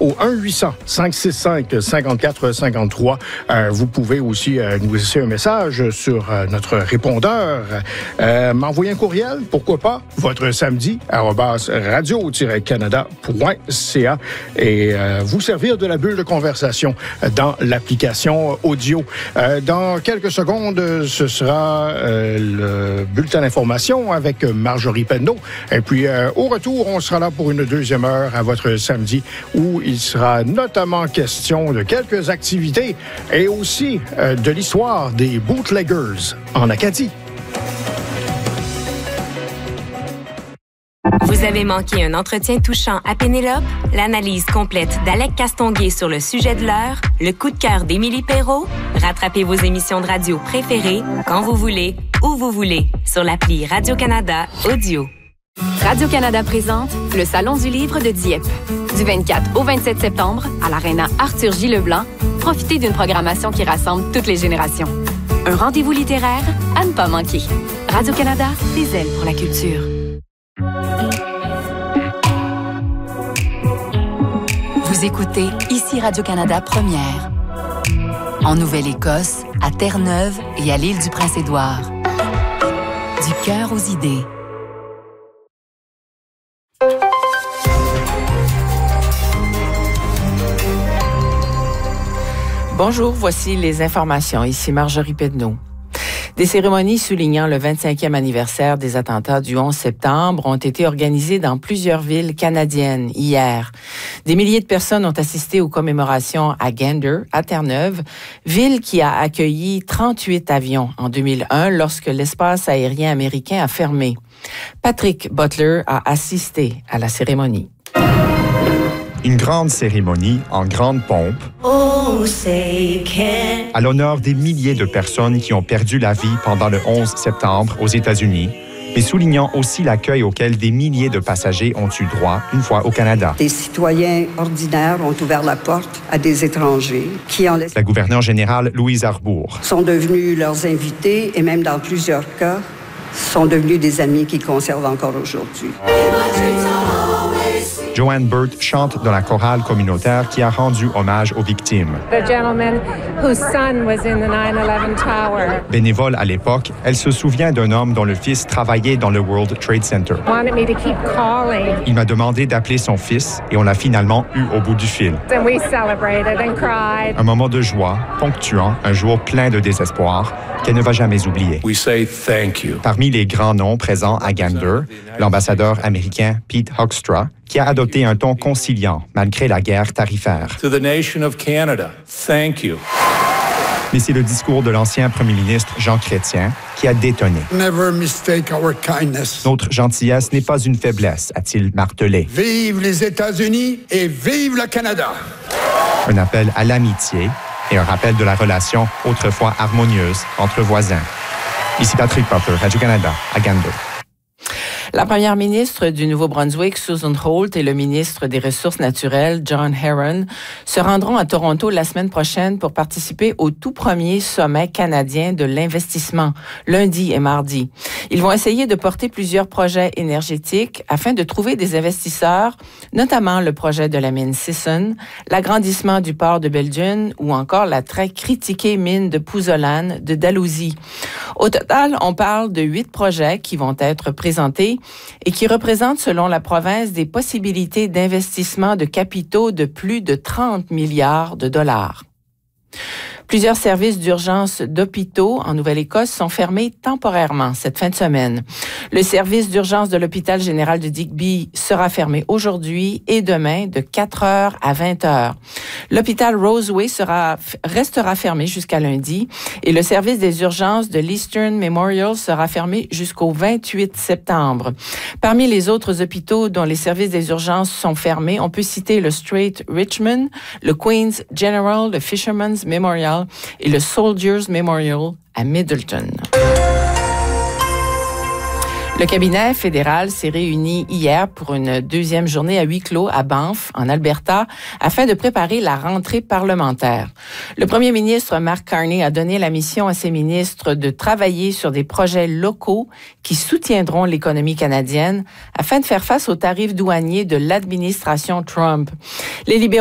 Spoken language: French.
au 1-800-565-5453. Vous pouvez aussi nous laisser un message sur notre répondeur. M'envoyer un courriel, pourquoi pas, votre samedi, @radio-canada.ca et vous servir de la bulle de conversation dans l'application audio. Dans quelques secondes, ce sera le bulletin d'information avec Marjorie Penneau. Et puis, au retour, on sera là pour une deuxième heure à votre samedi où il sera notamment question de quelques activités et aussi de l'histoire des bootleggers en Acadie. Vous avez manqué un entretien touchant à Pénélope? L'analyse complète d'Alec Castonguay sur le sujet de l'heure? Le coup de cœur d'Émilie Perrault? Rattrapez vos émissions de radio préférées quand vous voulez, où vous voulez, sur l'appli Radio-Canada Audio. Radio-Canada présente le Salon du livre de Dieppe. Du 24 au 27 septembre, à l'Aréna Arthur J. Leblanc, profitez d'une programmation qui rassemble toutes les générations. Un rendez-vous littéraire à ne pas manquer. Radio-Canada, des ailes pour la culture. Vous écoutez ici Radio-Canada Première. En Nouvelle-Écosse, à Terre-Neuve et à l'île du Prince-Édouard. Du cœur aux idées. Bonjour, voici les informations. Ici Marjorie Penneau. Des cérémonies soulignant le 25e anniversaire des attentats du 11 septembre ont été organisées dans plusieurs villes canadiennes hier. Des milliers de personnes ont assisté aux commémorations à Gander, à Terre-Neuve, ville qui a accueilli 38 avions en 2001 lorsque l'espace aérien américain a fermé. Patrick Butler a assisté à la cérémonie. Une grande cérémonie en grande pompe à l'honneur des milliers de personnes qui ont perdu la vie pendant le 11 septembre aux États-Unis, mais soulignant aussi l'accueil auquel des milliers de passagers ont eu droit une fois au Canada. Des citoyens ordinaires ont ouvert la porte à des étrangers qui, en La gouverneure générale Louise Arbour sont devenus leurs invités et même dans plusieurs cas, sont devenus des amis qu'ils conservent encore aujourd'hui. Joanne Burt chante dans la chorale communautaire qui a rendu hommage aux victimes. The gentleman whose son was in the 9/11 tower. Bénévole à l'époque, elle se souvient d'un homme dont le fils travaillait dans le World Trade Center. Wanted me to keep calling. Il m'a demandé d'appeler son fils et on l'a finalement eu au bout du fil. And we celebrated and cried. Un moment de joie, ponctuant un jour plein de désespoir qu'elle ne va jamais oublier. We say thank you. Parmi les grands noms présents à Gander, l'ambassadeur américain Pete Hoekstra, qui a adopté un ton conciliant malgré la guerre tarifaire. To the nation of Canada, thank you. Mais c'est le discours de l'ancien premier ministre Jean Chrétien qui a détonné. Never mistake our kindness. Notre gentillesse n'est pas une faiblesse, a-t-il martelé. Vive les États-Unis et vive le Canada! Un appel à l'amitié et un rappel de la relation autrefois harmonieuse entre voisins. Ici Patrick Butler, Radio-Canada, à Gander. La première ministre du Nouveau-Brunswick, Susan Holt, et le ministre des Ressources naturelles, John Herron, se rendront à Toronto la semaine prochaine pour participer au tout premier sommet canadien de l'investissement, lundi et mardi. Ils vont essayer de porter plusieurs projets énergétiques afin de trouver des investisseurs, notamment le projet de la mine Sisson, l'agrandissement du port de Belledune ou encore la très critiquée mine de Pouzolan de Dalhousie. Au total, on parle de 8 projets qui vont être présentés et qui représentent, selon la province, des possibilités d'investissement de capitaux de plus de 30 milliards de dollars. Plusieurs services d'urgence d'hôpitaux en Nouvelle-Écosse sont fermés temporairement cette fin de semaine. Le service d'urgence de l'hôpital général de Digby sera fermé aujourd'hui et demain de 4h à 20h. L'hôpital Roseway restera fermé jusqu'à lundi et le service des urgences de l'Eastern Memorial sera fermé jusqu'au 28 septembre. Parmi les autres hôpitaux dont les services des urgences sont fermés, on peut citer le Strait Richmond, le Queen's General, le Fisherman's Memorial et le Soldiers Memorial à Middleton. Le cabinet fédéral s'est réuni hier pour une deuxième journée à huis clos à Banff, en Alberta, afin de préparer la rentrée parlementaire. Le premier ministre Mark Carney a donné la mission à ses ministres de travailler sur des projets locaux qui soutiendront l'économie canadienne afin de faire face aux tarifs douaniers de l'administration Trump. Les libéraux